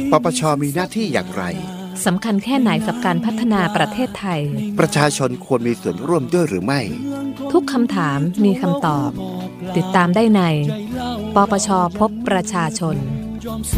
ปปช.มีหน้าที่อย่างไรสำคัญแค่ไหนกับการพัฒนาประเทศไทยประชาชนควรมีส่วนร่วมด้วยหรือไม่ทุกคำถามมีคำตอบติดตามได้ในปปช.พบประชาชน